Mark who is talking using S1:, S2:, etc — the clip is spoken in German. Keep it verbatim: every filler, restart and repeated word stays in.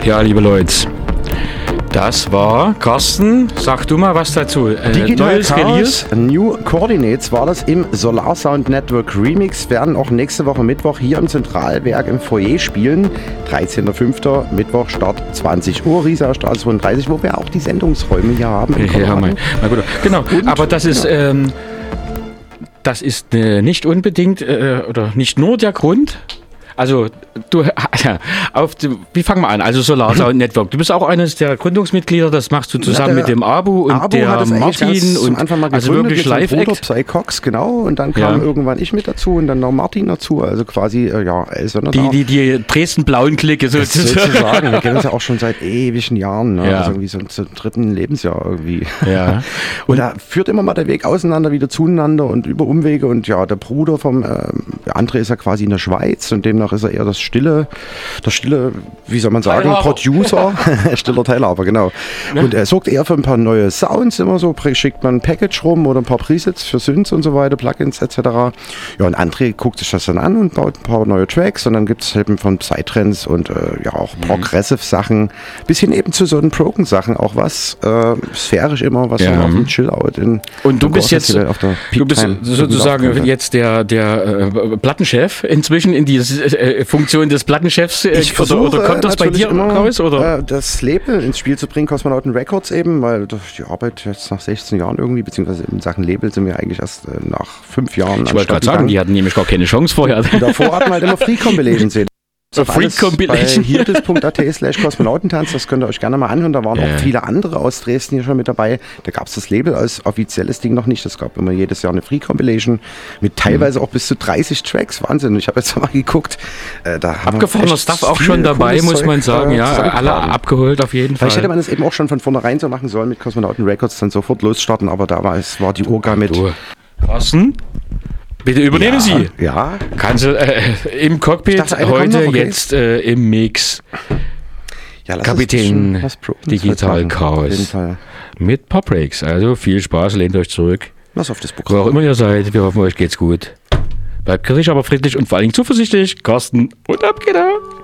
S1: Ja, liebe Leute, das war, Carsten, sag du mal was dazu. Äh,
S2: Digital
S1: neues
S2: Chaos,
S1: Release.
S2: New Coordinates war das im Solar Sound Network Remix. Werden auch nächste Woche Mittwoch hier im Zentralwerk im Foyer spielen. dreizehnter fünfter Mittwoch, Start zwanzig Uhr, Rieser Straße zweiunddreißig, wo wir auch die Sendungsräume hier haben.
S1: Ja, mein, mein Guter. Genau, und, aber das ist, genau. ähm, das ist äh, nicht unbedingt äh, oder nicht nur der Grund. Also, du, auf die, wie fangen wir an? Also Solar Sound Network. Du bist auch eines der Gründungsmitglieder, das machst du zusammen mit dem Abu und
S2: Abu
S1: der
S2: hat das
S1: Martin. Und
S2: Anfang mal
S1: also wirklich Live-Act.
S2: Psycox, genau. Und dann kam ja. irgendwann ich mit dazu und dann noch Martin dazu. Also quasi, äh, ja, Elsa
S1: die, die, die Dresden-blauen Clique sozusagen.
S2: sozusagen. Wir kennen uns ja auch schon seit ewigen Jahren. Ne?
S1: Ja.
S2: Also irgendwie so zum dritten Lebensjahr irgendwie.
S1: Ja.
S2: Und, und da führt immer mal der Weg auseinander, wieder zueinander und über Umwege. Und ja, der Bruder vom, äh, der André ist ja quasi in der Schweiz und demnach ist er eher das stille, das stille, wie soll man sagen,
S1: Teilhaber.
S2: Producer, stiller Teilhaber, genau. Ja. Und er sorgt eher für ein paar neue Sounds immer so, schickt man ein Package rum oder ein paar Presets für Synths und so weiter, Plugins et cetera. Ja, und André guckt sich das dann an und baut ein paar neue Tracks und dann gibt es eben von Psytrance und äh, ja auch mhm. Progressive Sachen, bis hin eben zu so den Broken-Sachen auch was, äh, sphärisch immer, was
S1: ja.
S2: so auf dem Chill-Out in
S1: und du bist jetzt,
S2: auf der
S1: du bist sozusagen jetzt der, der äh, Plattenchef inzwischen in diese äh, Funktion des Plattenchefs, äh,
S2: ich versuche,
S1: oder, oder kommt das bei dir
S2: immer,
S1: raus? Oder?
S2: Äh, das Label ins Spiel zu bringen, Kosmonauten Records eben, weil die Arbeit jetzt nach sechzehn Jahren irgendwie, beziehungsweise in Sachen Label sind wir eigentlich erst äh, nach fünf Jahren.
S1: Ich wollte gerade sagen, die hatten nämlich gar keine Chance vorher.
S2: Und davor hatten wir halt immer Free Compilations sehen.
S1: So Free Compilation.
S2: Bei hierdis punkt at slash Kosmonautentanz, das könnt ihr euch gerne mal anhören. Da waren
S1: ja.
S2: auch viele andere aus Dresden hier schon mit dabei. Da gab es das Label als offizielles Ding noch nicht. Es gab immer jedes Jahr eine Free Compilation mit teilweise mhm. auch bis zu dreißig Tracks. Wahnsinn. Ich habe jetzt mal geguckt. Äh, da
S1: abgefahrener Stuff auch schon dabei, muss man sagen. Ja, alle abgeholt auf jeden Fall.
S2: Vielleicht hätte man es eben auch schon von vornherein so machen sollen mit Kosmonauten Records, dann sofort losstarten. Aber da war, es, war die Orga mit.
S1: Du. Carsten? Bitte übernehmen
S2: ja,
S1: Sie.
S2: Ja.
S1: Kannst du äh, im Cockpit dachte, heute okay. jetzt äh, im Mix. Ja, Kapitän Digital Chaos mit Pop Breaks. Also viel Spaß, lehnt euch zurück.
S2: Was auf das Programm.
S1: Wo auch immer ihr seid, wir hoffen, euch geht's gut. Bleibt kritisch, aber friedlich und vor allen Dingen zuversichtlich. Carsten und ab geht er.